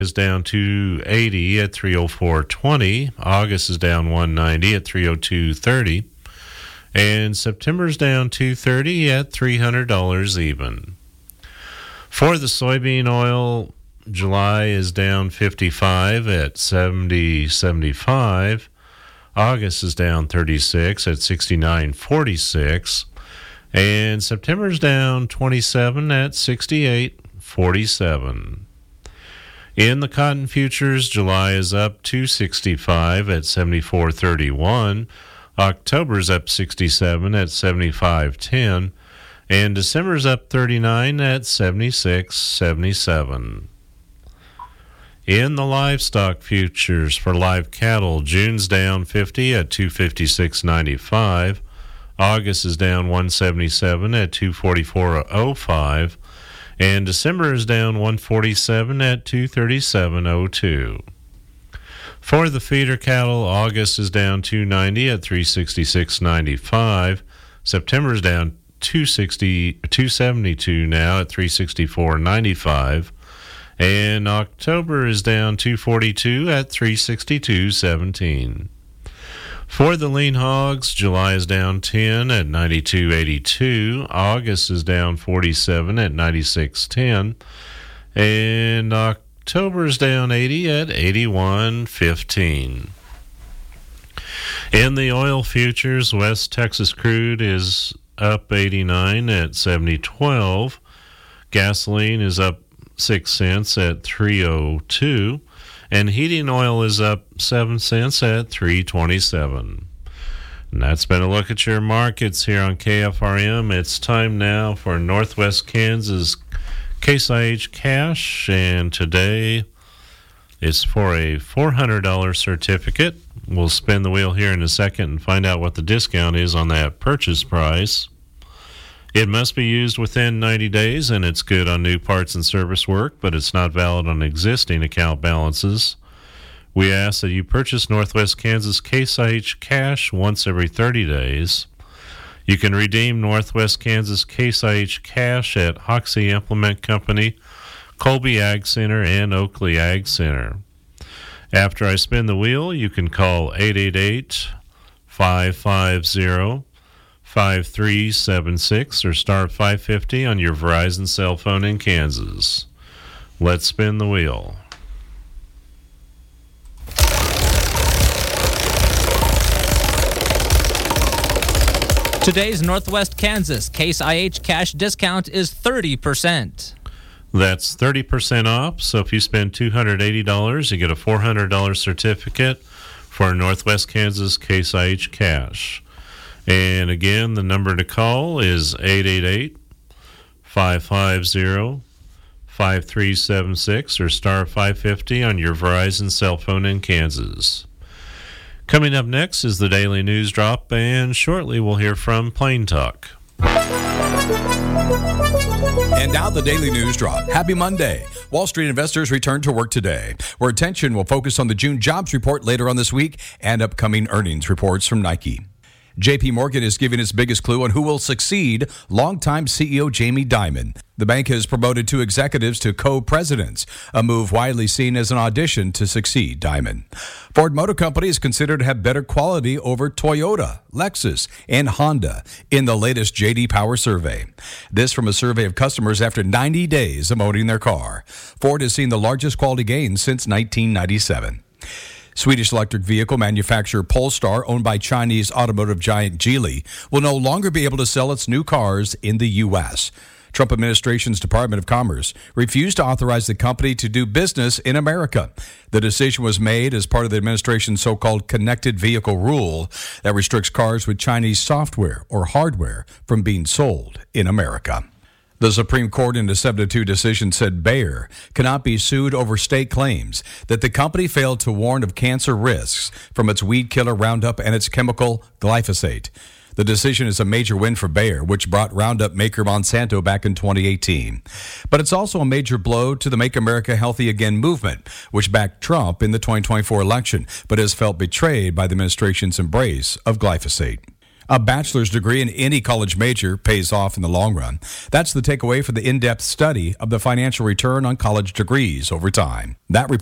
is down 280 at 304.20. August is down 190 at 302.30. And September's down 230 at $300 even. For the soybean oil, July is down 55 at 70.75. August is down 36 at 69.46. And September's down 27 at 68.47. In the cotton futures, July is up 265 at 74.31. October's up 67 at 75.10. And December's up 39 at 76.77. In the livestock futures for live cattle, June's down 50 at 256.95. August is down 177 at 244.05. And December is down 147 at 237.02. For the feeder cattle, August is down 290 at 366.95. September is down 272 now at 364.95. And October is down 242 at 362.17. For the lean hogs, July is down 10 at 92.82. August is down 47 at 96.10. And October is down 80 at 81.15. In the oil futures, West Texas crude is up 89 at 70.12. Gasoline is up 6 cents at 3.02. And heating oil is up 7 cents at 3.27. And that's been a look at your markets here on KFRM. It's time now for Northwest Kansas Case IH Cash, and today it's for a $400 certificate. We'll spin the wheel here in a second and find out what the discount is on that purchase price. It must be used within 90 days, and it's good on new parts and service work, but it's not valid on existing account balances. We ask that you purchase Northwest Kansas Case IH Cash once every 30 days. You can redeem Northwest Kansas Case IH Cash at Hoxie Implement Company, Colby Ag Center, and Oakley Ag Center. After I spin the wheel, you can call 888-550-5376 or star 550 on your Verizon cell phone in Kansas. Let's spin the wheel. Today's Northwest Kansas Case IH Cash discount is 30%. That's 30% off, so if you spend $280, you get a $400 certificate for Northwest Kansas Case IH Cash. And again, the number to call is 888-550-5376 or star 550 on your Verizon cell phone in Kansas. Coming up next is the Daily News Drop, and shortly we'll hear from Plain Talk. And now the Daily News Drop. Happy Monday. Wall Street investors return to work today, where attention will focus on the June jobs report later on this week and upcoming earnings reports from Nike. J.P. Morgan is giving its biggest clue on who will succeed longtime CEO Jamie Dimon. The bank has promoted 2 executives to co-presidents, a move widely seen as an audition to succeed Dimon. Ford Motor Company is considered to have better quality over Toyota, Lexus, and Honda in the latest J.D. Power survey. This from a survey of customers after 90 days of owning their car. Ford has seen the largest quality gains since 1997. Swedish electric vehicle manufacturer Polestar, owned by Chinese automotive giant Geely, will no longer be able to sell its new cars in the U.S. Trump administration's Department of Commerce refused to authorize the company to do business in America. The decision was made as part of the administration's so-called connected vehicle rule that restricts cars with Chinese software or hardware from being sold in America. The Supreme Court in a 7-2 decision said Bayer cannot be sued over state claims that the company failed to warn of cancer risks from its weed killer Roundup and its chemical glyphosate. The decision is a major win for Bayer, which brought Roundup maker Monsanto back in 2018. But it's also a major blow to the Make America Healthy Again movement, which backed Trump in the 2024 election, but has felt betrayed by the administration's embrace of glyphosate. A bachelor's degree in any college major pays off in the long run. That's the takeaway for the in-depth study of the financial return on college degrees over time. That